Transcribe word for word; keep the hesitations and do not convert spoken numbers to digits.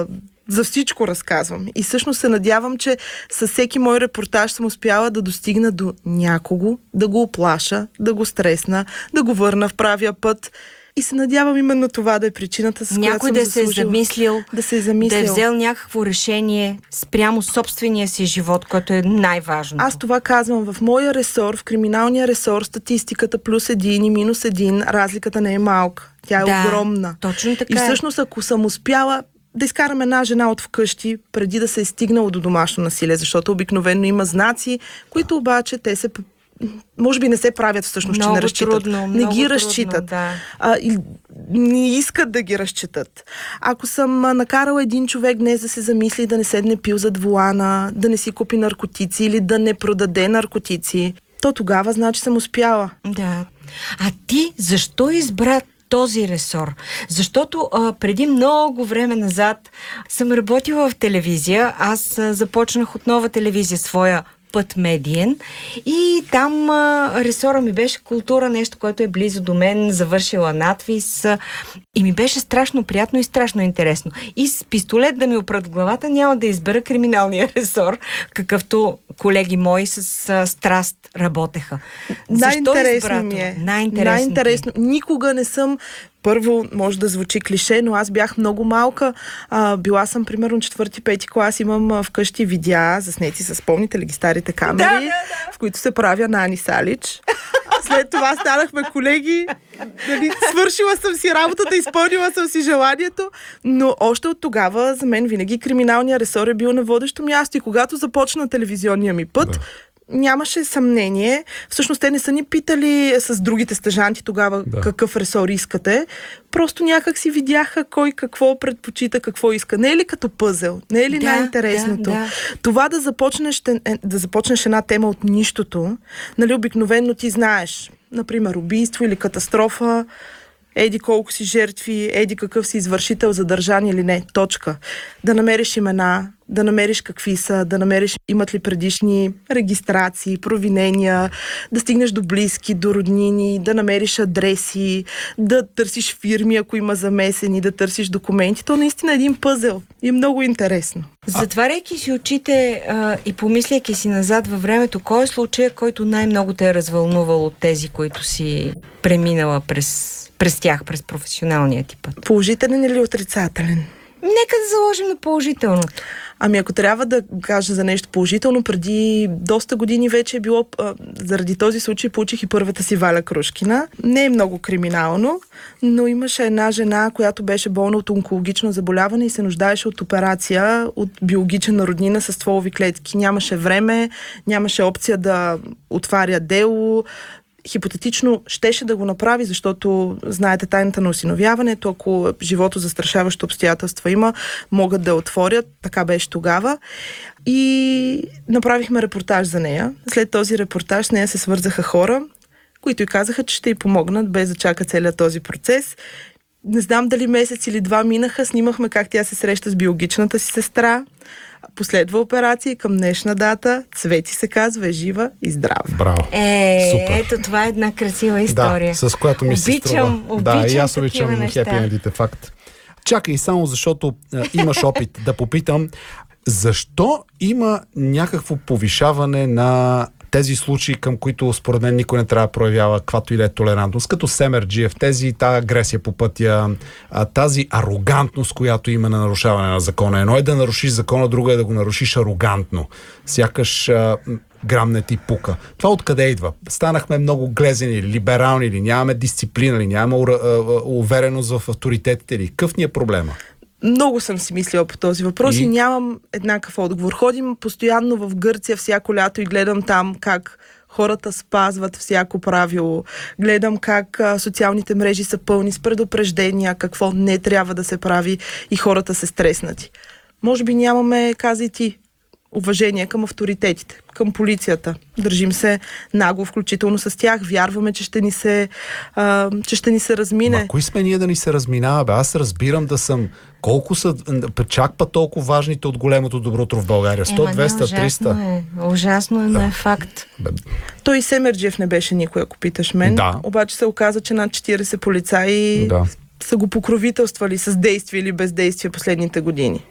За всичко разказвам. И всъщност се надявам, че с всеки мой репортаж съм успяла да достигна до някого, да го оплаша, да го стресна, да го върна в правия път. И се надявам именно това да е причината, с която някой съм да се е заслужила. замислил, да се е замислил. да е взел някакво решение спрямо собствения си живот, което е най-важното. Аз това казвам. В моя ресор, в криминалния ресор, статистиката плюс един и минус един, разликата не е малка. Тя е да, огромна. Точно така. И всъщност, ако съм успяла да изкарам една жена от вкъщи, преди да се е стигнало до домашно насилие, защото обикновено има знаци, които обаче те се може би не се правят всъщност, много че не разчитат. Трудно, не ги трудно, разчитат. Да. А, и не искат да ги разчитат. Ако съм накарала един човек днес да се замисли да не седне пил зад волана, да не си купи наркотици или да не продаде наркотици, то тогава значи съм успяла. Да. А ти защо избра този ресор? Защото а, преди много време назад съм работила в телевизия. Аз а, започнах от нова телевизия, своя път медиен, и там а, ресора ми беше култура, нещо, което е близо до мен, завършила надвис, а, и ми беше страшно приятно и страшно интересно. И с пистолет да ми опрат в главата няма да избера криминалния ресор, какъвто колеги мои с а, страст работеха. Най-интересно ми е. Най-интересно. Най-интересно. Никога не съм. Първо, може да звучи клише, но аз бях много малка. А, била съм, примерно, четвърти-пети клас. Имам а, вкъщи видеа, заснети с, помните ли ги старите камери, да, да, да. в които се правя на Ани Салич. След това станахме колеги. Дали, свършила съм си работата, изпълнила съм си желанието, но още от тогава за мен винаги криминалният ресор е бил на водещо място. И когато започна телевизионния ми път, да. Нямаше съмнение. Всъщност те не са ни питали с другите стажанти тогава да. Какъв ресор искате. Просто някак си видяха кой какво предпочита, какво иска. Не е ли като пъзел? Не е ли да, най-интересното? Да, да. Това да започнеш, да започнеш една тема от нищото, нали, обикновено ти знаеш, например, убийство или катастрофа, еди колко си жертви, еди какъв си извършител, задържан или не, точка. Да намериш имена, да намериш какви са, да намериш имат ли предишни регистрации, провинения, да стигнеш до близки, до роднини, да намериш адреси, да търсиш фирми, ако има замесени, да търсиш документи. То наистина е един пъзел и е много интересно. Затваряйки си очите а, и помисляйки си назад във времето, кой е случай, който най-много те е развълнувал от тези, които си преминала през през тях, през професионалния ти път? Положителен или отрицателен? Нека да заложим на положителното. Ами ако трябва да кажа за нещо положително, преди доста години вече е било, а, заради този случай получих и първата си Валя Крушкина. Не е много криминално, но имаше една жена, която беше болна от онкологично заболяване и се нуждаеше от операция от биологична роднина с стволови клетки. Нямаше време, нямаше опция да отваря дело. Хипотетично щеше да го направи, защото знаете тайната на осиновяването, ако живото застрашаващо обстоятелства има, могат да отворят. Така беше тогава. И направихме репортаж за нея. След този репортаж с нея се свързаха хора, които й казаха, че ще й помогнат, без да чака целият този процес. Не знам дали месец или два минаха, снимахме как тя се среща с биологичната си сестра. Последва операция и към днешна дата Цвети се казва, е жива и здрава. Браво. Е, супер. Ето това е една красива история. Да, с която ми се обичам, струва. обичам Да, и аз обичам неща. хепи-ендите, факт. Чакай, само защото а, имаш опит да попитам, защо има някакво повишаване на тези случаи, към които според мен никой не трябва да проявява каквато и да е толерантност, като Семерджиев, тези, тази агресия по пътя, тази арогантност, която има на нарушаване на закона. Едно е да нарушиш закона, друго е да го нарушиш арогантно. Сякаш а, грам не ти пука. Това откъде идва? Станахме много глезени, либерални ли, нямаме дисциплина ли, нямаме увереност в авторитетите ли. Какъв ни е проблема? Много съм си мислила по този въпрос и, и нямам еднакъв отговор. Ходим постоянно в Гърция всяко лято и гледам там как хората спазват всяко правило. Гледам как а, социалните мрежи са пълни с предупреждения, какво не трябва да се прави и хората се стреснати. Може би нямаме, казай ти, уважение към авторитетите, към полицията. Държим се нагло, включително с тях. Вярваме, че ще ни се, а, че ще ни се размине. Ма кои сме ние да ни се разминава, бе? Аз разбирам да съм... Колко са чак па толкова важните от големото доброто в България? сто, двеста, триста? Е, ужасно е, но да. е факт. Бе. Той и Семерджиев не беше никой, ако питаш мен. Да. Обаче се оказа, че над четирийсет полицаи да. са го покровителствали с действие или бездействие последните години.